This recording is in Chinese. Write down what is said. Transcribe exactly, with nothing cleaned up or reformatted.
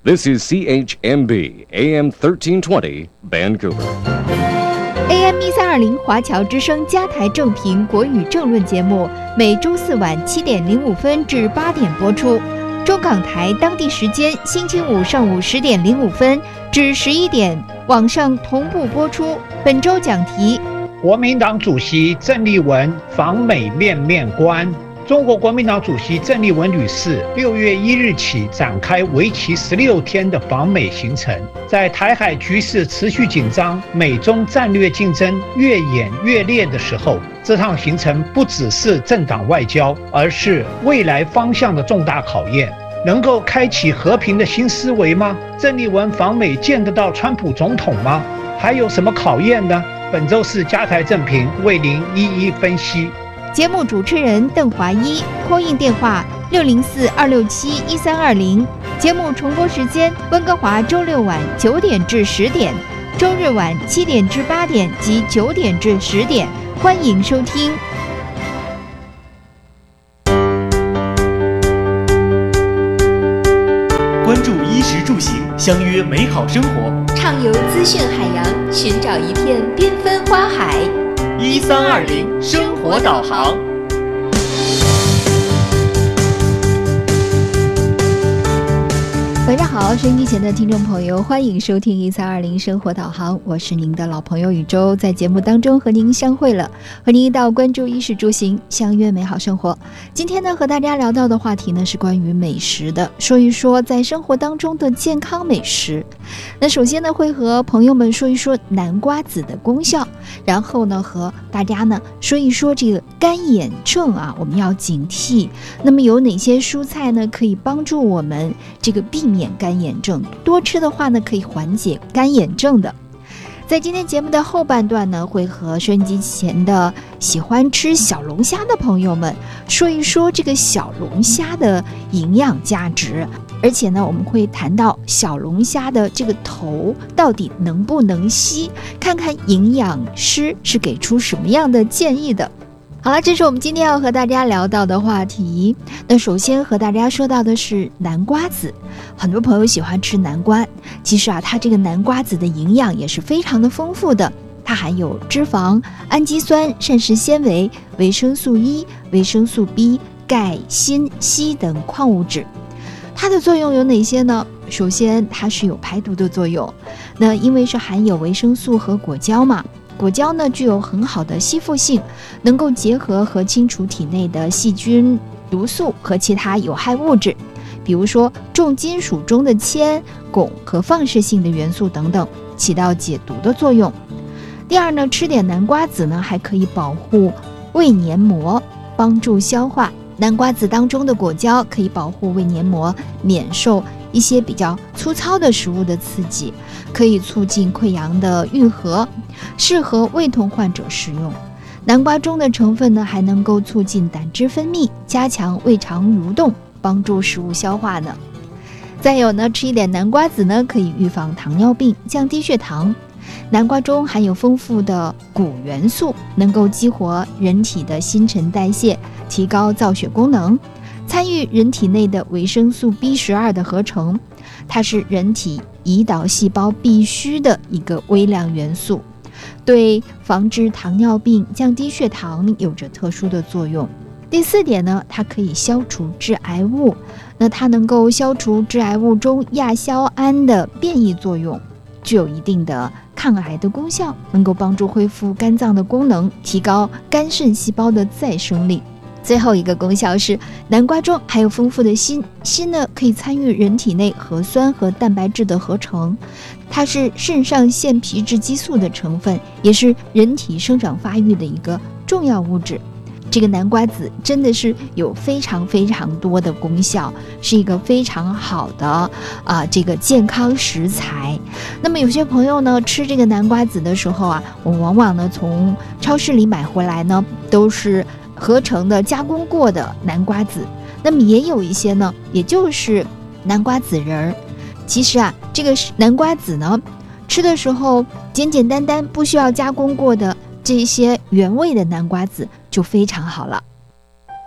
This is C H M B A M thirteen twenty Vancouver。A M 一三二零华侨之声加台正频国语政论节目，每周四晚七点零五分至八点播出。中港台当地时间星期五上午十点零五分至十一点，网上同步播出。本周讲题： 国民党主席郑丽文访美面面观。中国国民党主席郑丽文女士六月一日起展开为期十六天的访美行程。在台海局势持续紧张、美中战略竞争越演越烈的时候，这趟行程不只是政党外交，而是未来方向的重大考验。能够开启和平的新思维吗？郑丽文访美见得到川普总统吗？还有什么考验呢？本周是加台正评为您一一分析。 节目主持人邓华一，call in电话六零四二六七一三二零。节目重播时间：温哥华周六晚九点至十点，周日晚七点至八点及九点至十点。欢迎收听。 关注衣食住行，相约美好生活。 畅游资讯海洋，寻找一片缤纷花海。 一三二零生活导航。 晚上好，收音机前的听众朋友，欢迎收听一三二零生活导航，我是您的老朋友宇宙，在节目当中和您相会了，和您一道关注衣食住行，相约美好生活。今天呢，和大家聊到的话题呢是关于美食的，说一说在生活当中的健康美食。那首先呢，会和朋友们说一说南瓜子的功效，然后呢，和大家呢说一说这个干眼症啊，我们要警惕。那么有哪些蔬菜呢，可以帮助我们这个避免干眼症？多吃的话呢，可以缓解干眼症的。在今天节目的后半段呢，会和收音机前的喜欢吃小龙虾的朋友们说一说这个小龙虾的营养价值，而且呢，我们会谈到小龙虾的这个头到底能不能吸，看看营养师是给出什么样的建议的。好了，这是我们今天要和大家聊到的话题。那首先和大家说到的是南瓜子，很多朋友喜欢吃南瓜，其实啊，它这个南瓜子的营养也是非常的丰富的，它含有脂肪、氨基酸、膳食纤维、维生素 E、维生素 B、钙、锌、硒等矿物质。它的作用有哪些呢？首先，它是有排毒的作用，那因为是含有维生素和果胶嘛。果胶呢具有很好的吸附性，能够结合和清除体内的细菌、毒素和其他有害物质，比如说重金属中的铅、汞和放射性的元素等等，起到解毒的作用。第二呢，吃点南瓜子呢还可以保护胃黏膜，帮助消化。南瓜子当中的果胶可以保护胃黏膜免受一些比较粗糙的食物的刺激，可以促进溃疡的愈合，适合胃痛患者食用。南瓜中的成分呢，还能够促进胆汁分泌，加强胃肠蠕动，帮助食物消化呢。再有呢，吃一点南瓜子呢，可以预防糖尿病，降低血糖。南瓜中含有丰富的钴元素，能够激活人体的新陈代谢，提高造血功能，参与人体内的维生素 B 十二 的合成，它是人体胰岛细胞必须的一个微量元素，对防治糖尿病、降低血糖有着特殊的作用。第四点呢，它可以消除致癌物，那它能够消除致癌物中亚硝胺的变异作用，具有一定的抗癌的功效，能够帮助恢复肝脏的功能，提高肝肾细胞的再生力。最后一个功效是，南瓜中含有丰富的锌，锌呢可以参与人体内核酸和蛋白质的合成，它是肾上腺皮质激素的成分，也是人体生长发育的一个重要物质。这个南瓜子真的是有非常非常多的功效，是一个非常好的啊、呃、这个健康食材。那么有些朋友呢吃这个南瓜子的时候啊，我们往往呢从超市里买回来呢都是合成的加工过的南瓜子，那么也有一些呢也就是南瓜子仁儿。其实啊，这个南瓜子呢吃的时候简简单单不需要加工过的这些原味的南瓜子就非常好了。